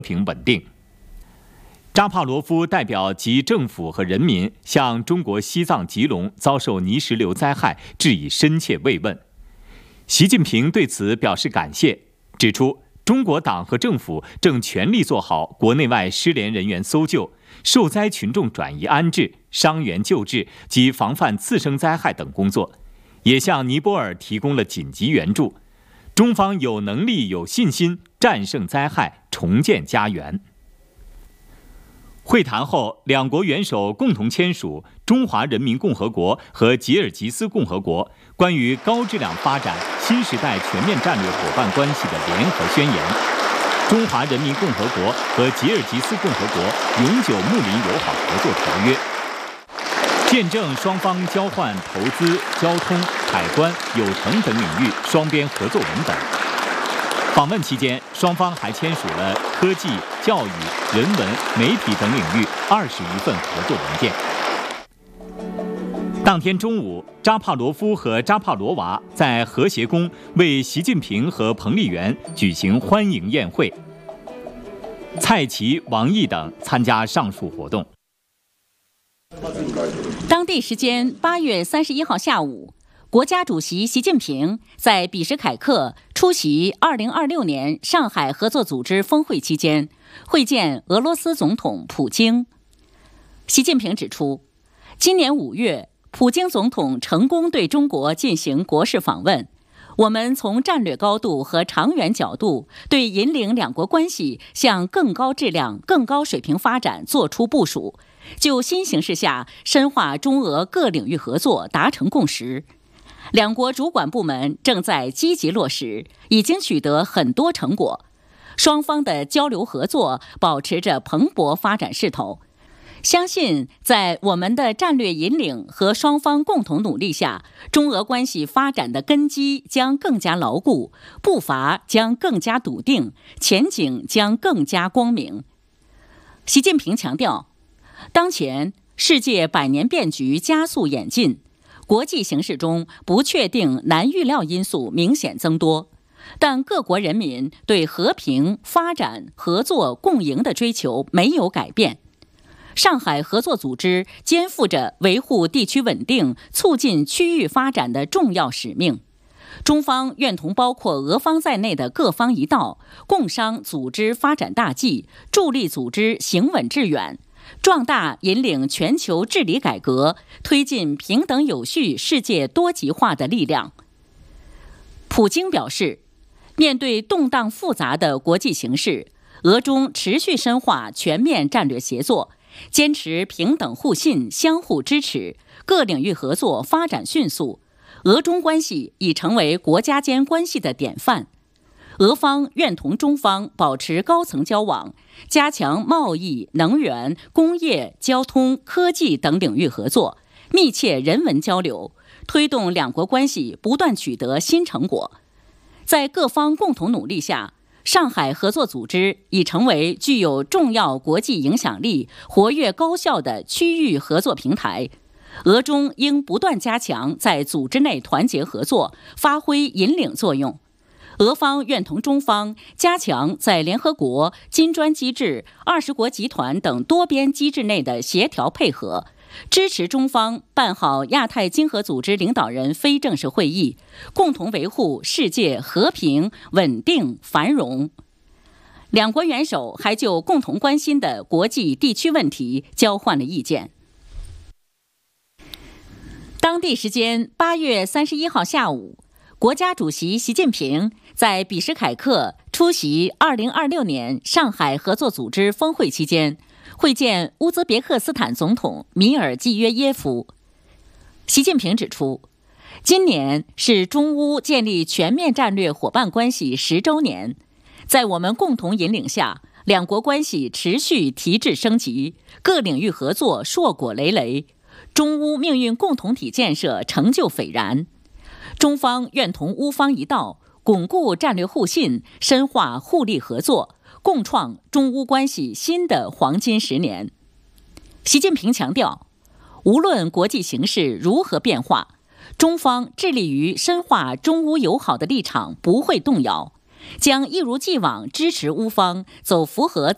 平稳定。扎帕罗夫代表及政府和人民向中国西藏吉隆遭受泥石流灾害致以深切慰问。习近平对此表示感谢，指出中国党和政府正全力做好国内外失联人员搜救、受灾群众转移安置、伤员救治及防范次生灾害等工作，也向尼泊尔提供了紧急援助。中方有能力、有信心战胜灾害，重建家园。会谈后，两国元首共同签署中华人民共和国和吉尔吉斯共和国关于高质量发展新时代全面战略伙伴关系的联合宣言，中华人民共和国和吉尔吉斯共和国永久睦邻友好合作条约，见证双方交换投资、交通、海关、有成等领域双边合作文本。访问期间，双方还签署了科技、教育、人文、媒体等领域20余份合作文件。当天中午，扎帕罗夫和扎帕罗娃在和谐宫为习近平和彭丽媛举行欢迎宴会。蔡奇、王毅等参加上述活动。 当地时间8月31号下午，国家主席习近平在比什凯克出席2026年上海合作组织峰会期间，会见俄罗斯总统普京。习近平指出，今年5月，普京总统成功对中国进行国事访问，我们从战略高度和长远角度对引领两国关系向更高质量、更高水平发展作出部署，就新形势下深化中俄各领域合作达成共识。两国主管部门正在积极落实，已经取得很多成果，双方的交流合作保持着蓬勃发展势头。相信在我们的战略引领和双方共同努力下，中俄关系发展的根基将更加牢固，步伐将更加笃定，前景将更加光明。习近平强调，当前世界百年变局加速演进，国际形势中不确定、难预料因素明显增多，但各国人民对和平、发展、合作、共赢的追求没有改变。上海合作组织肩负着维护地区稳定、促进区域发展的重要使命。中方愿同包括俄方在内的各方一道，共商组织发展大计，助力组织行稳致远，壮大引领全球治理改革、推进平等有序世界多极化的力量。普京表示，面对动荡复杂的国际形势，俄中持续深化全面战略协作，坚持平等互信、相互支持，各领域合作发展迅速，俄中关系已成为国家间关系的典范。俄方愿同中方保持高层交往，加强贸易、能源、工业、交通、科技等领域合作，密切人文交流，推动两国关系不断取得新成果。在各方共同努力下，上海合作组织已成为具有重要国际影响力、活跃高效的区域合作平台。俄中应不断加强在组织内团结合作，发挥引领作用。俄方愿同中方加强在联合国、金砖机制、20国集团等多边机制内的协调配合，支持中方办好亚太经合组织领导人非正式会议，共同维护世界和平、稳定、繁荣。两国元首还就共同关心的国际地区问题交换了意见。当地时间8月31号下午，国家主席习近平在比什凯克出席2026年上海合作组织峰会期间，会见乌兹别克斯坦总统米尔济约耶夫。习近平指出，今年是中乌建立全面战略伙伴关系10周年，在我们共同引领下，两国关系持续提质升级，各领域合作硕果累累，中乌命运共同体建设成就斐然。中方愿同乌方一道，巩固战略互信，深化互利合作，共创中乌关系新的黄金10年。习近平强调，无论国际形势如何变化，中方致力于深化中乌友好的立场不会动摇，将一如既往支持乌方走符合